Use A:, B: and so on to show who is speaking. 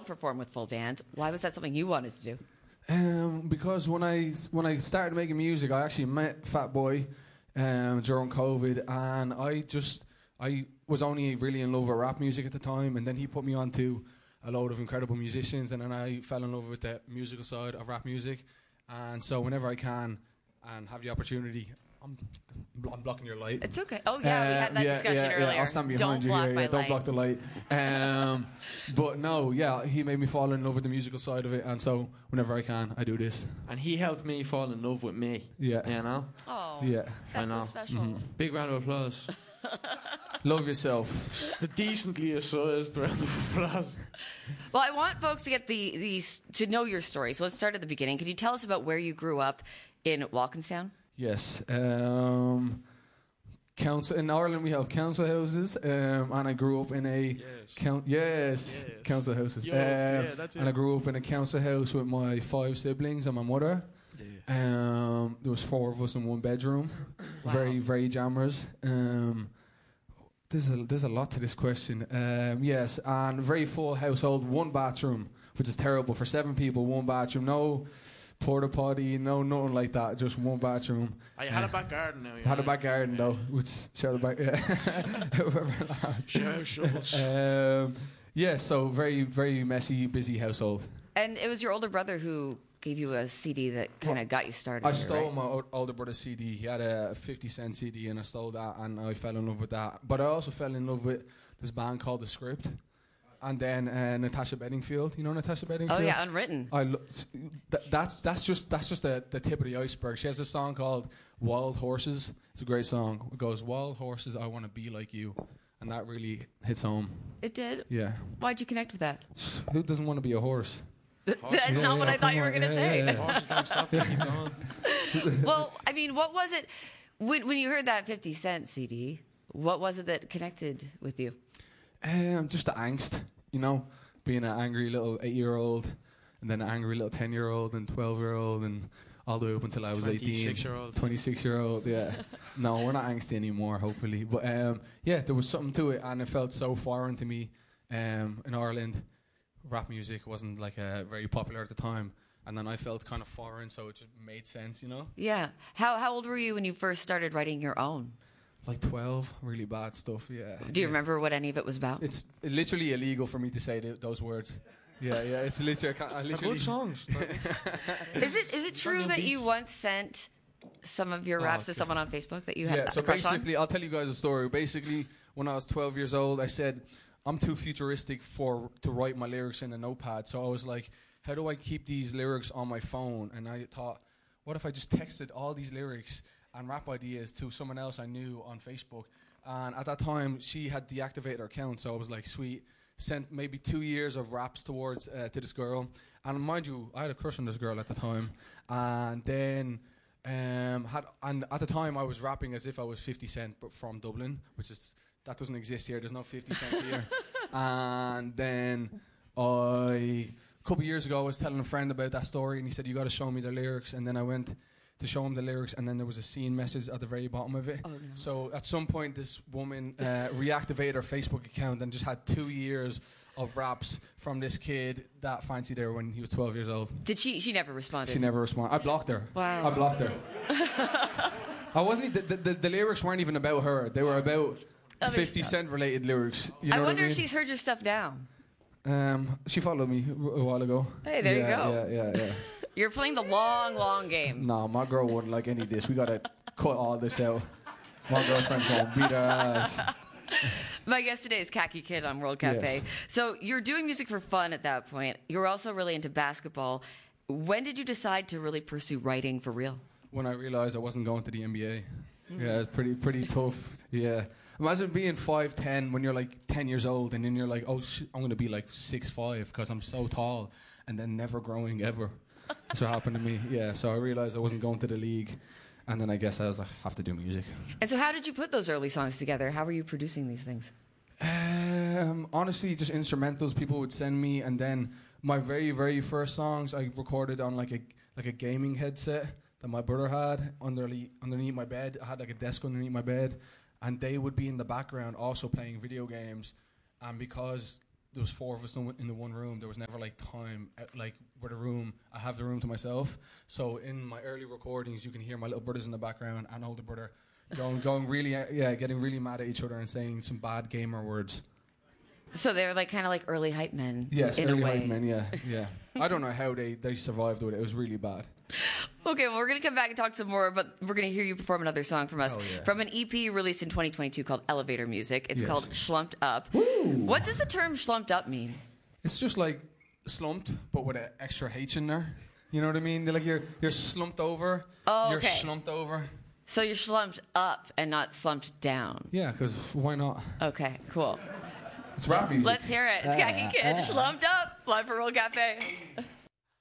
A: perform with full bands. Why was that something you wanted to do?
B: Because when I started making music, I actually met Fat Boy during COVID, and I was only really in love with rap music at the time, and then he put me on to a load of incredible musicians, and then I fell in love with the musical side of rap music. And so whenever I can and have the opportunity, I'm blocking your light.
A: It's okay. Oh yeah, we had that discussion earlier.
B: Yeah, I'll stand behind you here. Don't block the light. But no, he made me fall in love with the musical side of it, and so whenever I can, I do this.
C: And he helped me fall in love with me.
B: Yeah.
C: You know?
A: Oh,
B: yeah.
A: that's so special.
B: Mm-hmm.
C: Big round of applause.
B: Love yourself.
C: A decently sized round of applause.
A: Well, I want folks to get to know your story. So let's start at the beginning. Can you tell us about where you grew up in Walkinstown?
B: Yes. Council in Ireland we have council houses, and I grew up in a council houses.
C: That's it.
B: And I grew up in a council house with my 5 siblings and my mother. Yeah. There was 4 of us in one bedroom. Wow. Very, very jammers. There's a lot to this question. Yes, and very full household, 1 bathroom, which is terrible for 7 people. 1 bathroom, no porta potty, no nothing like that. Just 1 bathroom.
C: I had a back garden now.
B: Had a back garden though, which shout the back. Yeah.
C: Shovels.
B: Yeah. So very, very messy, busy household.
A: And it was your older brother who gave you a CD that kind of got you started.
B: I stole my older brother's CD. He had a 50-cent CD, and I stole that, and I fell in love with that. But I also fell in love with this band called The Script, and then Natasha Bedingfield. You know Natasha Bedingfield?
A: Oh yeah, Unwritten.
B: That's just the tip of the iceberg. She has a song called Wild Horses. It's a great song. It goes, "Wild horses, I want to be like you," and that really hits home.
A: It did?
B: Yeah.
A: Why'd you connect with that?
B: Who doesn't want to be a horse?
A: That's not what I thought you were going to say.
C: Horses don't stop. Keep going.
A: Well, I mean, what was it when you heard that 50-cent CD? What was it that connected with you?
B: Just the angst, being an angry little 8-year-old, and then an angry little 10-year-old and 12-year-old, and all the way up until I was 18. 26-year-old, yeah. No, we're not angsty anymore, hopefully. But there was something to it, and it felt so foreign to me. In Ireland, rap music wasn't very popular at the time, and then I felt kind of foreign, so it just made sense,
A: Yeah. How old were you when you first started writing your own?
B: Like 12, really bad stuff, yeah.
A: Do you remember what any of it was about?
B: It's literally illegal for me to say those words. Yeah, it's literally... I literally
C: good songs.
A: Is it true that you once sent some of your raps to someone on Facebook that you had a crush on?
B: Yeah, so basically, I'll tell you guys a story. Basically, when I was 12 years old, I said, I'm too futuristic to write my lyrics in a notepad. So I was like, how do I keep these lyrics on my phone? And I thought, what if I just texted all these lyrics and rap ideas to someone else I knew on Facebook? And at that time, she had deactivated her account, so I was like, sweet. Sent maybe 2 years of raps towards to this girl. And mind you, I had a crush on this girl at the time. And then at the time, I was rapping as if I was 50 Cent, but from Dublin, that doesn't exist here. There's no 50 Cent here. And then a couple of years ago, I was telling a friend about that story, and he said, you got to show me the lyrics. And then I went to show him the lyrics, and then there was a scene message at the very bottom of it.
A: Oh, no.
B: So at some point, this woman reactivated her Facebook account and just had 2 years of raps from this kid that fancied her when he was 12 years old.
A: Did she never responded?
B: She never responded. I blocked her.
A: Wow.
B: I blocked her. I wasn't. The lyrics weren't even about her. They were about 50 Cent related lyrics.
A: I wonder if she's heard your stuff down.
B: She followed me a while ago.
A: Hey, there you go.
B: Yeah.
A: You're playing the long game.
B: No, my girl wouldn't like any of this. We gotta cut all this out. My girlfriend's gonna beat her ass.
A: My guest today is Khaki Kid on World Cafe.
B: Yes.
A: So you're doing music for fun at that point. You're also really into basketball. When did you decide to really pursue writing for real?
B: When I realized I wasn't going to the NBA. Yeah, it's pretty tough. Yeah. Imagine being 5'10" when you're like 10 years old, and then you're like, I'm going to be like 6'5" because I'm so tall, and then never growing ever. That's what happened to me. Yeah, so I realized I wasn't going to the league, and then I guess I was like, I have to do music.
A: And so how did you put those early songs together? How were you producing these things?
B: Honestly, just instrumentals people would send me, and then my very, very first songs I recorded on like a gaming headset that my brother had underneath my bed. I had like a desk underneath my bed, and they would be in the background also playing video games. And because there was 4 of us in the one room. There was never like time like where I have the room to myself. So in my early recordings, you can hear my little brothers in the background and older brother going really getting really mad at each other and saying some bad gamer words.
A: So they're like kind of like early hype men.
B: Yes,
A: in
B: early
A: a way.
B: hype men. Yeah. I don't know how they survived with it. It was really bad.
A: Okay, well, we're going to come back and talk some more, but we're going to hear you perform another song from us.
B: Oh, yeah.
A: From an EP released in 2022 called Elevator Music. It's
B: Yes.
A: called Schlumped Up. What does the term schlumped up mean?
B: It's just like slumped, but with an extra H in there. You know what I mean? They're like you're slumped over.
A: Oh,
B: You're
A: okay.
B: slumped over.
A: So you're slumped up and not slumped down.
B: Yeah, because why not?
A: Okay, cool.
B: It's rap music.
A: Let's hear it. It's Khaki Kid, Schlumped Up, live for Roll Cafe.